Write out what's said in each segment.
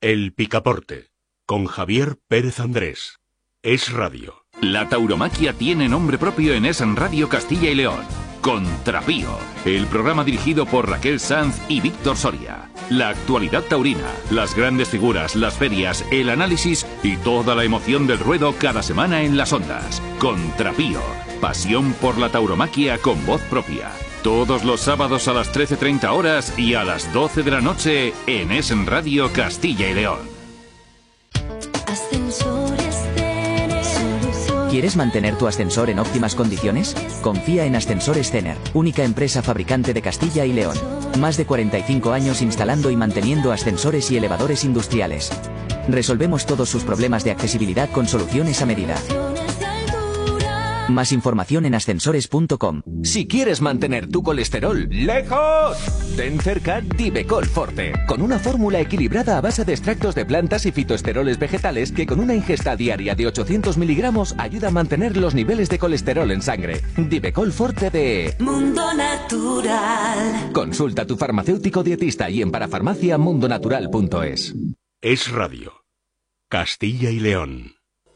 El Picaporte, con Javier Pérez Andrés. Es Radio. La tauromaquia tiene nombre propio en Es Radio Castilla y León. Contrapío, el programa dirigido por Raquel Sanz y Víctor Soria. La actualidad taurina, las grandes figuras, las ferias, el análisis y toda la emoción del ruedo cada semana en las ondas. Contrapío, pasión por la tauromaquia con voz propia. Todos los sábados a las 13:30 horas y a las 12 de la noche en Es Radio Castilla y León. ¿Quieres mantener tu ascensor en óptimas condiciones? Confía en Ascensores Cener, única empresa fabricante de Castilla y León. Más de 45 años instalando y manteniendo ascensores y elevadores industriales. Resolvemos todos sus problemas de accesibilidad con soluciones a medida. Más información en ascensores.com. Si quieres mantener tu colesterol lejos, ten cerca Divecol Forte, con una fórmula equilibrada a base de extractos de plantas y fitoesteroles vegetales que con una ingesta diaria de 800 miligramos ayuda a mantener los niveles de colesterol en sangre. Divecol Forte de Mundo Natural. Consulta a tu farmacéutico dietista y en parafarmaciamundonatural.es. Es Radio. Castilla y León.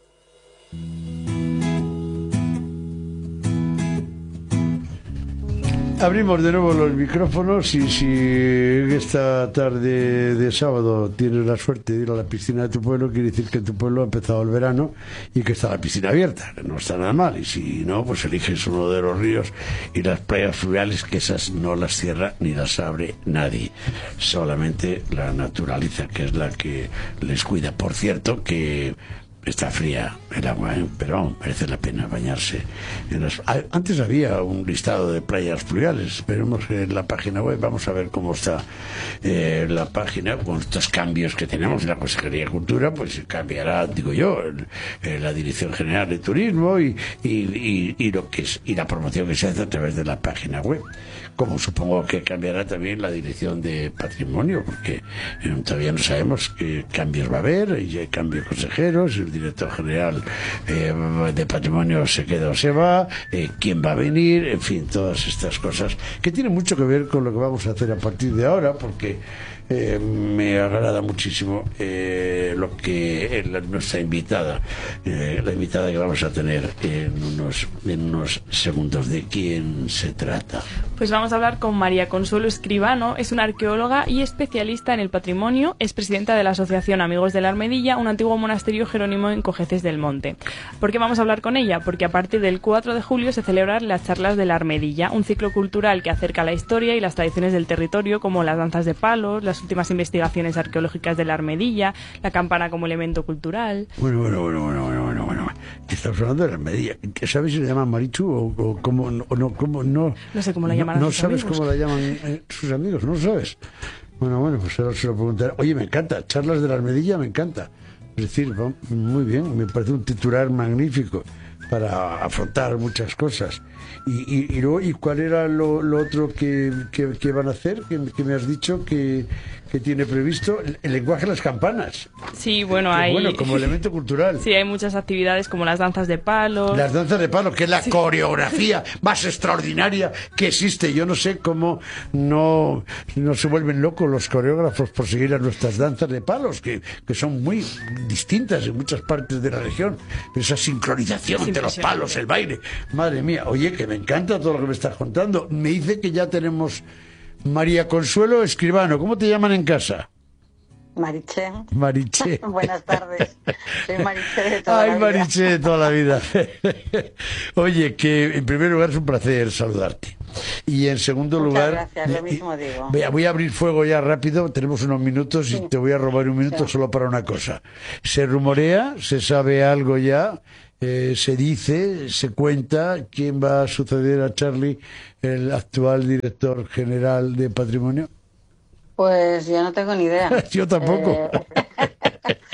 Abrimos de nuevo los micrófonos y si esta tarde de sábado tienes la suerte de ir a la piscina de tu pueblo, quiere decir que en tu pueblo ha empezado el verano y que está la piscina abierta, que no está nada mal. Y si no, pues eliges uno de los ríos y las playas fluviales, que esas no las cierra ni las abre nadie, solamente la naturaleza, que es la que les cuida. Por cierto, que está fría el agua, pero merece la pena bañarse. Antes había un listado de playas fluviales. Esperemos que en la página web, vamos a ver cómo está la página, con estos cambios que tenemos en la Consejería de Cultura, pues cambiará, digo yo, la Dirección General de Turismo y lo que es, y la promoción que se hace a través de la página web. Como supongo que cambiará también la Dirección de Patrimonio, porque todavía no sabemos qué cambios va a haber, y hay cambios de consejeros, el director general de Patrimonio se queda o se va, quién va a venir, en fin, todas estas cosas que tienen mucho que ver con lo que vamos a hacer a partir de ahora, porque me agrada muchísimo lo que nuestra invitada, la invitada que vamos a tener en unos segundos. ¿De quién se trata? Pues vamos a hablar con María Consuelo Escribano. Es una arqueóloga y especialista en el patrimonio. Es presidenta de la Asociación Amigos de la Armedilla, un antiguo monasterio jerónimo en Cojeces del Monte. ¿Por qué vamos a hablar con ella? Porque a partir del 4 de julio se celebran las charlas de la Armedilla, un ciclo cultural que acerca la historia y las tradiciones del territorio, como las danzas de palos, las últimas investigaciones arqueológicas de la Armedilla, la campana como elemento cultural. Bueno. Estamos hablando de la Armedilla. ¿Sabes si le llaman Marichu o cómo? No sé cómo la llaman. No sabes cómo la llaman sus amigos, no lo sabes. Bueno, pues ahora se lo preguntaré. Oye, me encanta, charlas de la Armedilla, me encanta. Es decir, muy bien, me parece un titular magnífico para afrontar muchas cosas. Y luego, ¿y cuál era lo otro que van a hacer? Que me has dicho que tiene previsto el lenguaje de las campanas. Sí, hay... como elemento cultural. Sí, hay muchas actividades como las danzas de palos. Las danzas de palos, que es la coreografía más extraordinaria que existe. Yo no sé cómo no se vuelven locos los coreógrafos por seguir a nuestras danzas de palos, que son muy distintas en muchas partes de la región. Esa sincronización de los palos, el baile. Madre mía, oye, que me encanta todo lo que me estás contando. Me dice que ya tenemos María Consuelo Escribano. ¿Cómo te llaman en casa? Mariché. Buenas tardes. Soy Mariché de toda la vida. Mariché de toda la vida. Oye, que en primer lugar es un placer saludarte. Y en segundo lugar... Gracias, lo mismo digo. Voy a abrir fuego ya rápido, tenemos unos minutos y te voy a robar un minuto solo para una cosa. Se rumorea, se sabe algo ya, se dice, se cuenta quién va a suceder a Charlie, el actual director general de Patrimonio. Pues yo no tengo ni idea. Yo tampoco.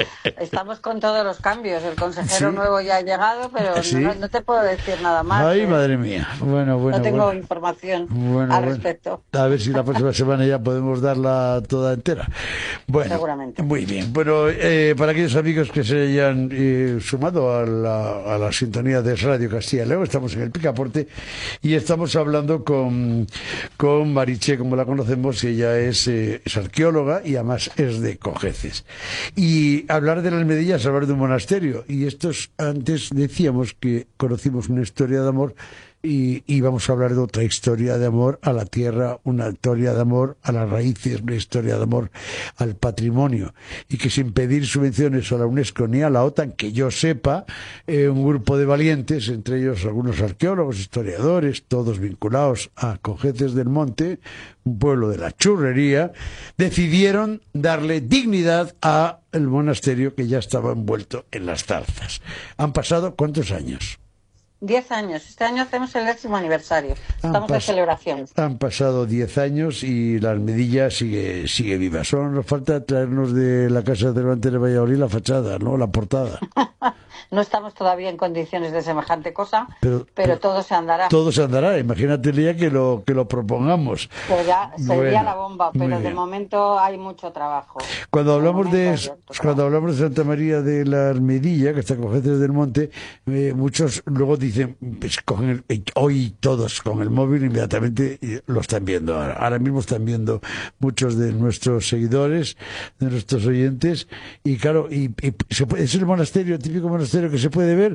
Estamos con todos los cambios. El consejero Sí. nuevo ya ha llegado, pero Sí. no te puedo decir nada más. Ay, madre mía. Bueno, No tengo bueno. información Bueno, al bueno. respecto. A ver si la próxima semana ya podemos darla toda entera. Bueno, Seguramente. muy bien. Bueno, para aquellos amigos que se hayan sumado a la sintonía de Radio Castilla y León, estamos en el Picaporte y estamos hablando con Mariché, como la conocemos. Ella es arqueóloga y además es de Cojeces. Y hablar de la Almedilla es hablar de un monasterio. Y antes decíamos que conocimos una historia de amor y vamos a hablar de otra historia de amor a la tierra, una historia de amor a las raíces, una historia de amor al patrimonio. Y que sin pedir subvenciones a la UNESCO ni a la OTAN, que yo sepa, un grupo de valientes, entre ellos algunos arqueólogos, historiadores, todos vinculados a Cojeces del Monte, un pueblo de la churrería, decidieron darle dignidad a el monasterio que ya estaba envuelto en las zarzas. ¿Han pasado cuántos años? 10 años. Este año hacemos el 10º aniversario. Estamos de celebración. Han pasado 10 años y la Almedilla sigue viva. Solo nos falta traernos de la Casa Cervantes de Valladolid la fachada, ¿no? La portada. No estamos todavía en condiciones de semejante cosa, pero todo se andará. Todo se andará. Imagínate el día que lo propongamos. Pero ya sería Bueno, la bomba, muy pero de bien. momento hay mucho trabajo. Cuando hablamos de Cuando Santa María de la Almedilla, que está con Cojeces del Monte, muchos luego dicen, pues, hoy todos con el móvil inmediatamente lo están viendo. Ahora mismo están viendo muchos de nuestros seguidores, de nuestros oyentes, y claro, ¿es el monasterio, el típico monasterio que se puede ver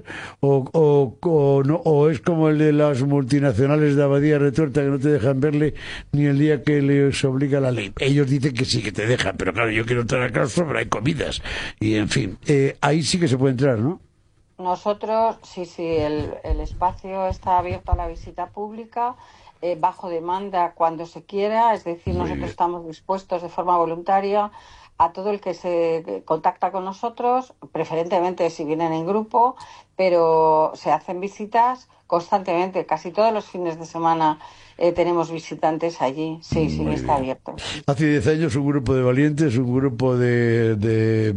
o es como el de las multinacionales de Abadía Retuerta que no te dejan verle ni el día que les obliga la ley? Ellos dicen que sí, que te dejan, pero claro, yo quiero entrar al claustro, pero hay comidas y en fin, ahí sí que se puede entrar, ¿no? Nosotros, sí, el espacio está abierto a la visita pública, bajo demanda cuando se quiera, es decir, nosotros estamos dispuestos de forma voluntaria a todo el que se contacta con nosotros, preferentemente si vienen en grupo, pero se hacen visitas constantemente, casi todos los fines de semana tenemos visitantes allí, sí, está abierto. Hace 10 años un grupo de valientes, un grupo de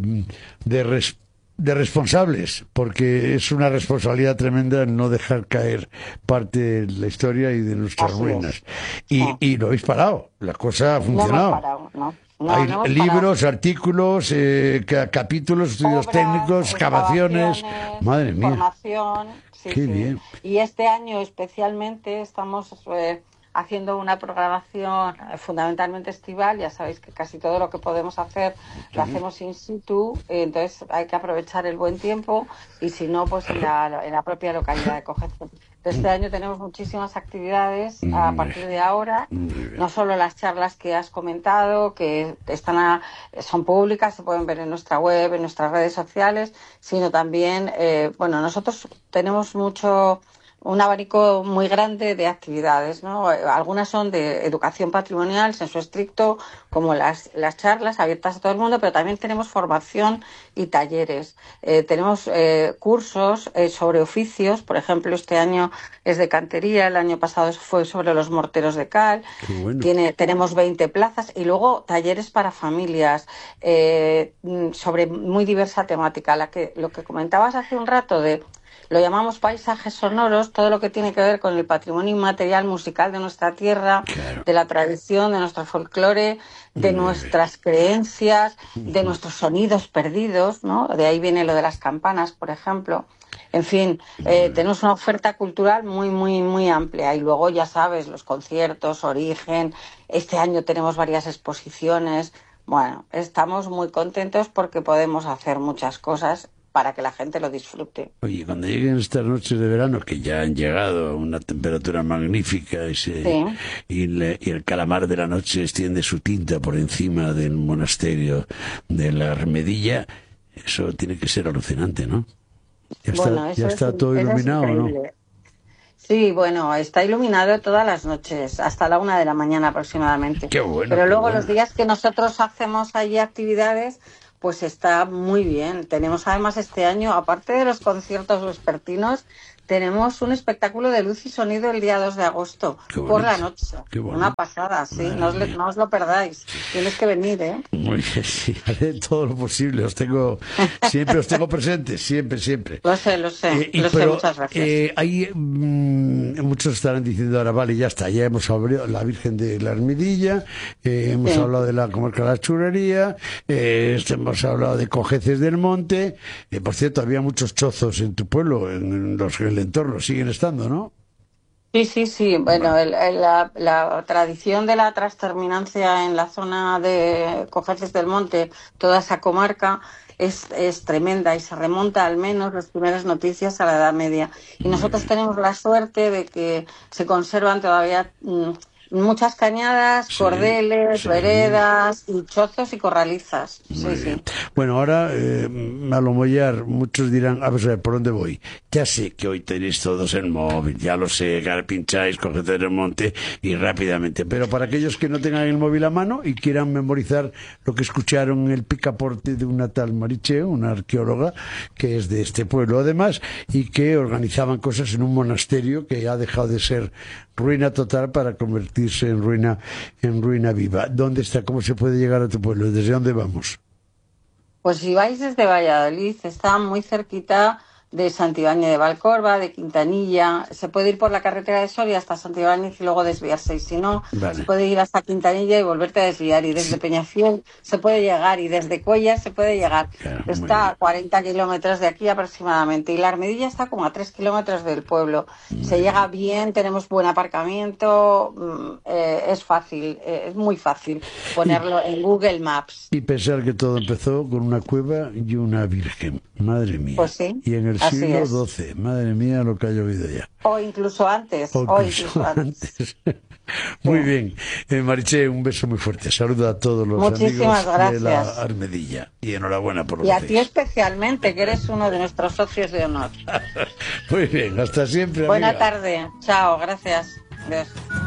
responsables, porque es una responsabilidad tremenda no dejar caer parte de la historia y de nuestras ruinas. Y no habéis parado, la cosa ha funcionado. No hemos parado, ¿no? Hay libros, artículos, capítulos, estudios técnicos, excavaciones. Madre mía. Formación. Qué bien. Y este año especialmente estamos haciendo una programación fundamentalmente estival. Ya sabéis que casi todo lo que podemos hacer lo hacemos in situ, entonces hay que aprovechar el buen tiempo y si no, pues en la propia localidad de Cojeces. Este año tenemos muchísimas actividades a partir de ahora, no solo las charlas que has comentado, que son públicas, se pueden ver en nuestra web, en nuestras redes sociales, sino también, nosotros tenemos un abanico muy grande de actividades, ¿no? Algunas son de educación patrimonial, sensu estricto, como las charlas abiertas a todo el mundo, pero también tenemos formación y talleres. Tenemos cursos sobre oficios, por ejemplo, este año es de cantería, el año pasado fue sobre los morteros de cal. Qué bueno. Tenemos 20 plazas y luego talleres para familias sobre muy diversa temática. Lo que comentabas hace un rato lo llamamos paisajes sonoros, todo lo que tiene que ver con el patrimonio inmaterial musical de nuestra tierra, claro, de la tradición, de nuestro folclore, de nuestras creencias, de nuestros sonidos perdidos, ¿no? De ahí viene lo de las campanas, por ejemplo. En fin, tenemos una oferta cultural muy, muy, muy amplia. Y luego, ya sabes, los conciertos, Origen. Este año tenemos varias exposiciones. Bueno, estamos muy contentos porque podemos hacer muchas cosas para que la gente lo disfrute. Oye, cuando lleguen estas noches de verano, que ya han llegado a una temperatura magnífica, y el calamar de la noche extiende su tinta por encima del monasterio de la Almedilla, eso tiene que ser alucinante, ¿no? Ya está todo iluminado, ¿no? Sí, bueno, está iluminado todas las noches, hasta la 1 de la mañana aproximadamente. Qué bueno. Pero luego los días que nosotros hacemos allí actividades, pues está muy bien. Tenemos además este año, aparte de los conciertos vespertinos, tenemos un espectáculo de luz y sonido el día 2 de agosto, por la noche. Una pasada, sí, no os lo perdáis. Tienes que venir, ¿eh? Muy bien, sí, haré todo lo posible. Siempre os tengo presentes, siempre. Lo sé, muchas gracias. Muchos estarán diciendo ahora, vale, ya está, ya hemos hablado de la Virgen de la Armidilla, hemos hablado de la comarca de la Churrería, hemos hablado de Cojeces del Monte. Por cierto, había muchos chozos en tu pueblo, en el entorno, siguen estando, ¿no? Sí. Bueno, la tradición de la transterminancia en la zona de Cojeces del Monte, toda esa comarca, es tremenda y se remonta al menos las primeras noticias a la Edad Media. Y nosotros tenemos la suerte de que se conservan todavía muchas cañadas, cordeles, veredas, y chozos y corralizas. Sí. Bueno, ahora, a lo mollar, muchos dirán, a ver, ¿por dónde voy? Ya sé que hoy tenéis todos el móvil, ya lo sé, que pincháis, Cojeces del Monte y rápidamente. Pero para aquellos que no tengan el móvil a mano y quieran memorizar lo que escucharon en el picaporte de una tal Maricheo, una arqueóloga que es de este pueblo además, y que organizaban cosas en un monasterio que ha dejado de ser ruina total para convertirse en ruina viva. ¿Dónde está? ¿Cómo se puede llegar a tu pueblo? ¿Desde dónde vamos? Pues si vais desde Valladolid, está muy cerquita de Santibáñez de Valcorba, de Quintanilla. Se puede ir por la carretera de Soria hasta Santibáñez y luego desviarse. Y si no, se puede ir hasta Quintanilla y volverte a desviar. Y desde Peñafiel se puede llegar, y desde Cuellar se puede llegar. Claro, está a 40 kilómetros de aquí aproximadamente. Y la Armidilla está como a 3 kilómetros del pueblo. Se llega bien, tenemos buen aparcamiento. Es fácil, es muy fácil ponerlo en Google Maps. Y pensar que todo empezó con una cueva y una virgen. Madre mía. Pues sí. Y en el siglo XII, madre mía, lo que ha llovido ya. O incluso antes. Muy bien. Mariché, un beso muy fuerte. Saluda a todos los amigos de la Armedilla. Y enhorabuena por los Y a ti especialmente, que eres uno de nuestros socios de honor. Muy bien, hasta siempre. Buena tarde. Chao, gracias. Adiós.